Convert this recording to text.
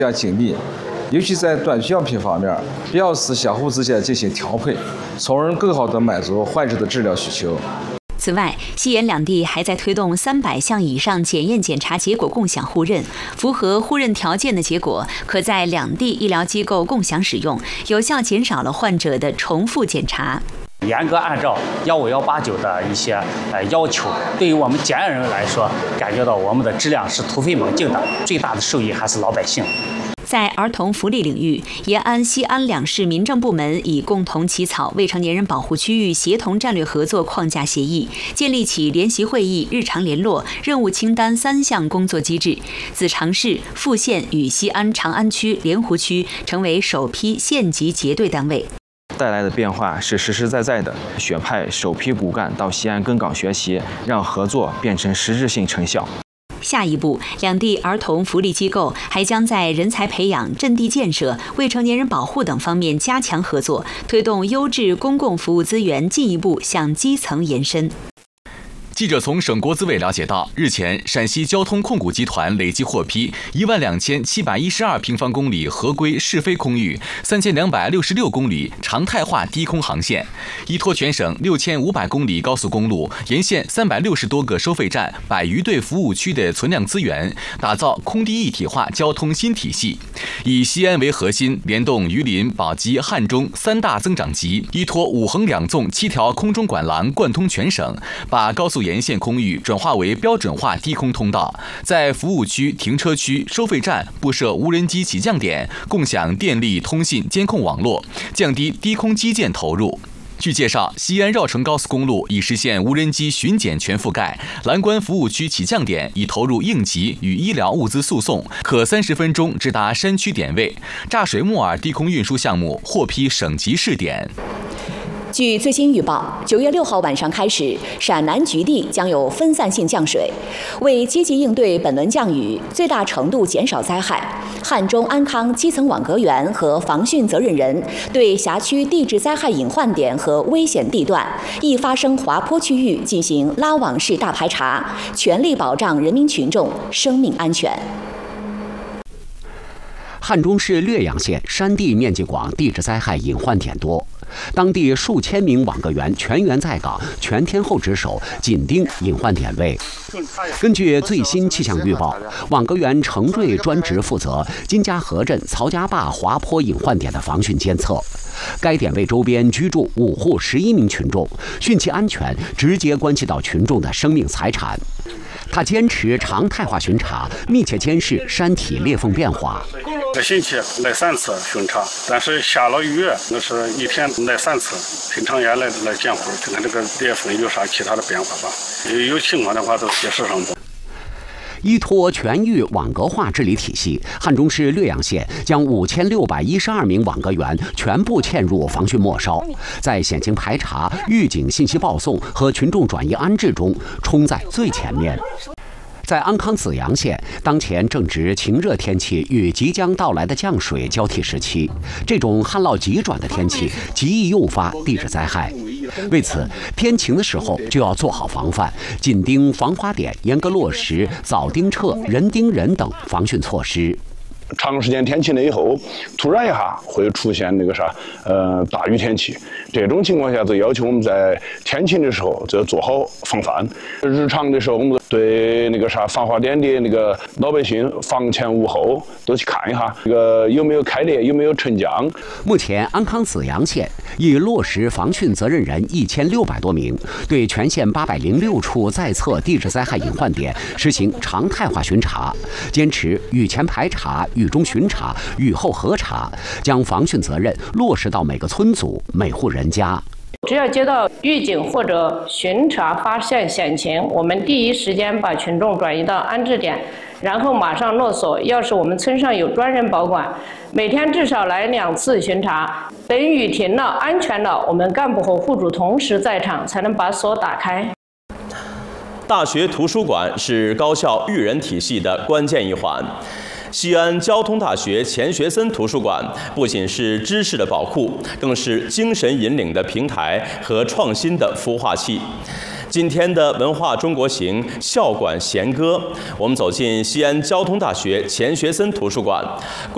要紧密，尤其在短需药品方面，必要时相互之间进行调配，从而更好地满足患者的治疗需求。 此外，西延两地还在推动300项以上检验检查结果共享互认，符合互认条件的结果可在两地医疗机构共享使用，有效减少了患者的重复检查。 严格按照15189的一些要求，对于我们检验人员来说，感觉到我们的质量是突飞猛进的，最大的受益还是老百姓。 在儿童福利领域，延安、西安两市民政部门已共同起草未成年人保护区域协同战略合作框架协议，建立起联席会议、日常联络、任务清单3项工作机制。子长市、富县与西安长安区、莲湖区成为首批县级结对单位。 带来的变化是实实在在的，选派首批骨干到西安跟岗学习，让合作变成实质性成效。 下一步，两地儿童福利机构还将在人才培养、阵地建设、未成年人保护等方面加强合作，推动优质公共服务资源进一步向基层延伸。 记者从省国资委了解到，日前陕西交通控股集团累计获批12712平方公里合规试飞空域，3266公里常态化低空航线，依托全省6500公里高速公路沿线360多个收费站、100余对服务区的存量资源，打造空地一体化交通新体系。以西安为核心，联动榆林、宝鸡、汉中3大增长极，依托5横2纵7条空中管廊贯通全省，把高速沿线空域转化为标准化低空通道，在服务区、停车区、收费站布设无人机起降点，共享电力、通信、监控网络，降低低空基建投入。据介绍，西安绕城高速公路已实现无人机巡检全覆盖，蓝关服务区起降点已投入应急与医疗物资输送，可30分钟直达山区点位。炸水木耳低空运输项目获批省级试点。 据最新预报，9月6号晚上开始，陕南局地将有分散性降水。为积极应对本轮降雨，最大程度减少灾害，汉中安康基层网格员和防汛责任人对辖区地质灾害隐患点和危险地段、易发生滑坡区域进行拉网式大排查，全力保障人民群众生命安全。 汉中市略阳县山地面积广，地质灾害隐患点多。当地数千名网格员全员在岗，全天候值守，紧盯隐患点位。根据最新气象预报，网格员程瑞专职负责金家河镇曹家坝滑坡隐患点的防汛监测。该点位周边居住5户11名群众，汛期安全直接关系到群众的生命财产。他坚持常态化巡查，密切监视山体裂缝变化。 1个星期来3次巡查，但是下了雨，那是一天来3次。平常也来监护，看看这个裂缝有啥其他的变化吧。有情况的话都及时上报。 依托全域网格化治理体系，汉中市略阳县将5612名网格员全部嵌入防汛末梢，在险情排查、预警信息报送和群众转移安置中冲在最前面。在安康子阳县，当前正值晴热天气与即将到来的降水交替时期，这种旱涝急转的天气极易诱发地质灾害。为此，天晴的时候就要做好防范，紧盯防滑点，严格落实早盯撤、人盯人等防汛措施。 长时间天晴了以后，突然一下会出现大雨天气。这种情况下，就要求我们在天晴的时候就做好防范。日常的时候，我们对防滑点的老百姓防前务后都去看一下，有没有开裂，有没有沉降。 目前，安康子阳县已落实防汛责任人1600多名，对全县806处在测地质灾害隐患点实行常态化巡查，坚持雨前排查、雨中巡查、雨后核查，将防汛责任落实到每个村组、每户人家。 只要接到预警或者巡查发现险情，我们第一时间把群众转移到安置点，然后马上落锁。要是我们村上有专人保管，每天至少来2次巡查。等雨停了、安全了，我们干部和户主同时在场，才能把锁打开。 大学图书馆是高校育人体系的关键一环。西安交通大学钱学森图书馆不仅是知识的宝库，更是精神引领的平台和创新的孵化器。今天的文化中国行校馆弦歌，我们走进西安交通大学钱学森图书馆。